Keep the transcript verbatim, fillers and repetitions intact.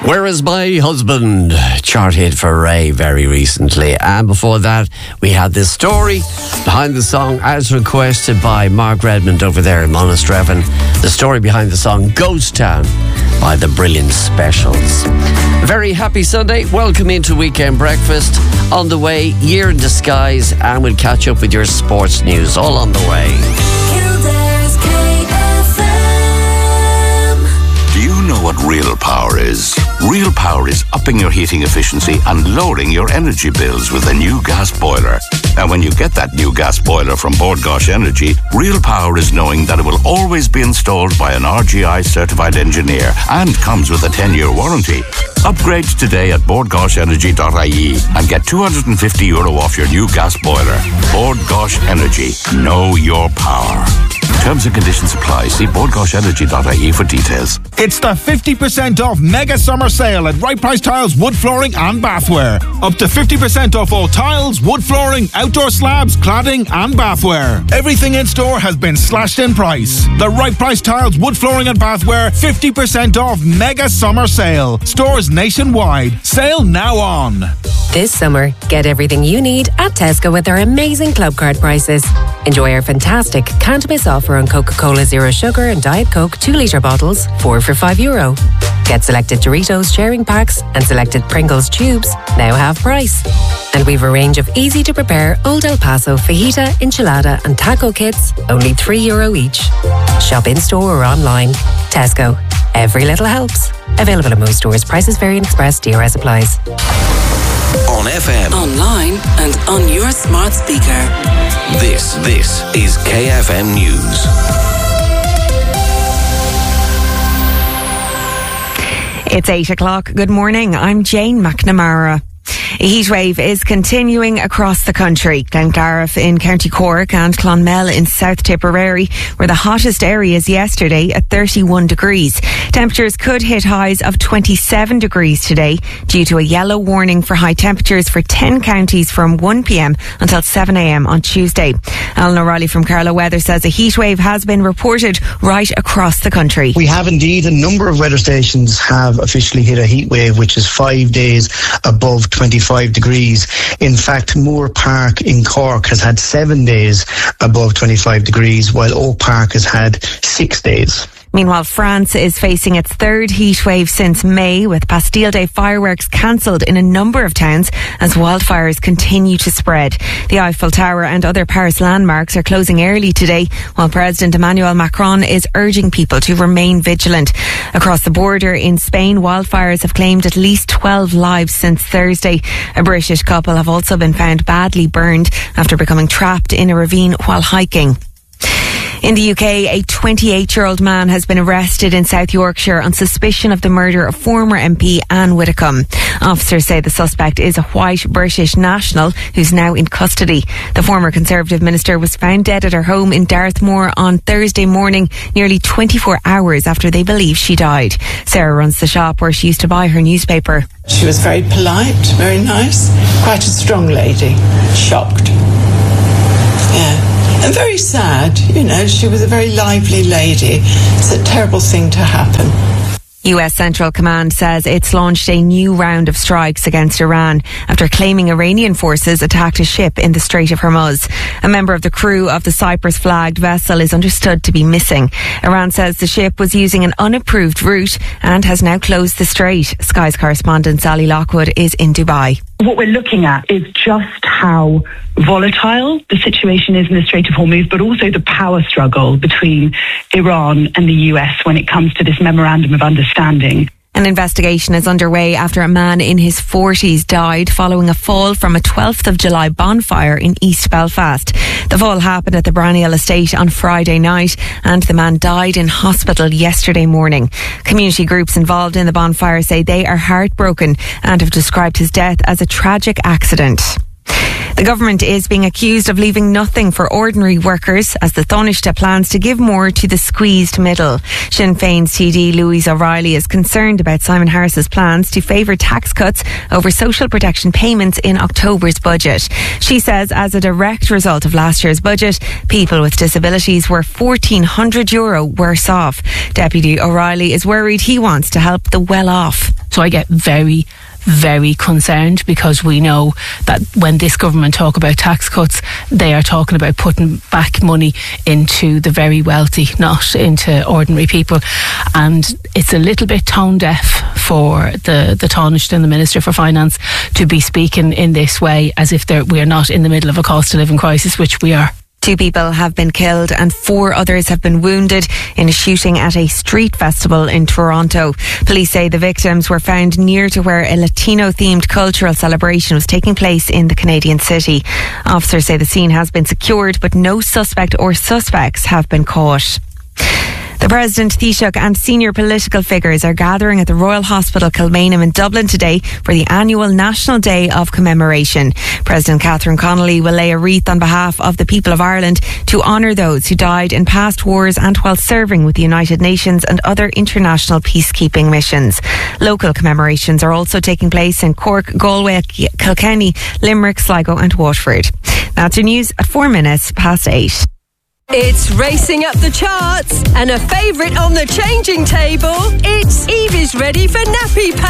Where Is My Husband? Chart hit for Ray very recently. And before that, we had this story behind the song as requested by Mark Redmond over there in Monasterevin. The story behind the song Ghost Town by the Brilliant Specials. Very happy Sunday. Welcome into Weekend Breakfast. On the way, Year in Disguise, and we'll catch up with your sports news all on the way. Do you know what real power is? Real power is upping your heating efficiency and lowering your energy bills with a new gas boiler. Now, when you get that new gas boiler from Bord Gáis Energy, real power is knowing that it will always be installed by an R G I certified engineer and comes with a ten-year warranty. Upgrade today at bord gáis energy dot I E and get two hundred fifty euro off your new gas boiler. Bord Gáis Energy. Know your power. Terms and conditions apply. See bord gáis energy dot I E for details. It's the fifty percent off mega summer sale at Right Price Tiles, wood flooring and bathware. Up to fifty percent off all tiles, wood flooring, outdoor slabs, cladding and bathware. Everything in store has been slashed in price. The Right Price Tiles, wood flooring and bathware fifty percent off mega summer sale. Stores nationwide. Sale now on. This summer, get everything you need at Tesco with our amazing club card prices. Enjoy our fantastic can't miss offer on Coca-Cola Zero Sugar and Diet Coke two litre bottles, four for five euro. Get selected Doritos sharing packs and selected Pringles tubes, now half price. And we've a range of easy to prepare Old El Paso fajita, enchilada and taco kits, only three euro each. Shop in store or online. Tesco. Every little helps. Available at most stores. Prices vary and express. D R S applies. On F M, online and on your smart speaker. This, this is K F M News. It's eight o'clock. Good morning. I'm Jane McNamara. A heatwave is continuing across the country. Glengarriff in County Cork and Clonmel in South Tipperary were the hottest areas yesterday at thirty-one degrees. Temperatures could hit highs of twenty-seven degrees today due to a yellow warning for high temperatures for ten counties from one p.m. until seven a.m. on Tuesday. Alan O'Reilly from Carlow Weather says a heatwave has been reported right across the country. We have indeed. A number of weather stations have officially hit a heatwave, which is five days above twenty-five degrees. In fact, Moore Park in Cork has had seven days above twenty-five degrees, while Oak Park has had six days. Meanwhile, France is facing its third heatwave since May, with Bastille Day fireworks cancelled in a number of towns as wildfires continue to spread. The Eiffel Tower and other Paris landmarks are closing early today, while President Emmanuel Macron is urging people to remain vigilant. Across the border in Spain, wildfires have claimed at least twelve lives since Thursday. A British couple have also been found badly burned after becoming trapped in a ravine while hiking. In the U K, a twenty-eight-year-old man has been arrested in South Yorkshire on suspicion of the murder of former M P Anne Widdecombe. Officers say the suspect is a white British national who's now in custody. The former Conservative minister was found dead at her home in Dartmoor on Thursday morning, nearly twenty-four hours after they believe she died. Sarah runs the shop where she used to buy her newspaper. She was very polite, very nice, quite a strong lady, shocked. Yeah. And very sad, you know, she was a very lively lady. It's a terrible thing to happen. U S Central Command says it's launched a new round of strikes against Iran after claiming Iranian forces attacked a ship in the Strait of Hormuz. A member of the crew of the Cyprus-flagged vessel is understood to be missing. Iran says the ship was using an unapproved route and has now closed the strait. Sky's correspondent Sally Lockwood is in Dubai. What we're looking at is just how volatile the situation is in the Strait of Hormuz, but also the power struggle between Iran and the U S when it comes to this memorandum of understanding. An investigation is underway after a man in his forties died following a fall from a twelfth of July bonfire in East Belfast. The fall happened at the Branniel estate on Friday night and the man died in hospital yesterday morning. Community groups involved in the bonfire say they are heartbroken and have described his death as a tragic accident. The government is being accused of leaving nothing for ordinary workers as the Taoiseach plans to give more to the squeezed middle. Sinn Féin's T D Louise O'Reilly is concerned about Simon Harris's plans to favour tax cuts over social protection payments in October's budget. She says as a direct result of last year's budget, people with disabilities were fourteen hundred euro worse off. Deputy O'Reilly is worried he wants to help the well-off. So I get very, very concerned, because we know that when this government talk about tax cuts, they are talking about putting back money into the very wealthy, not into ordinary people. And it's a little bit tone deaf for the, the Taoiseach and the Minister for Finance to be speaking in this way, as if we are not in the middle of a cost of living crisis, which we are. Two people have been killed and four others have been wounded in a shooting at a street festival in Toronto. Police say the victims were found near to where a Latino-themed cultural celebration was taking place in the Canadian city. Officers say the scene has been secured, but no suspect or suspects have been caught. The President, Taoiseach and senior political figures are gathering at the Royal Hospital Kilmainham in Dublin today for the annual National Day of Commemoration. President Catherine Connolly will lay a wreath on behalf of the people of Ireland to honour those who died in past wars and while serving with the United Nations and other international peacekeeping missions. Local commemorations are also taking place in Cork, Galway, Kilkenny, Limerick, Sligo and Waterford. That's your news at four minutes past eight. It's racing up the charts and a favourite on the changing table. It's Evie's ready for nappy pack.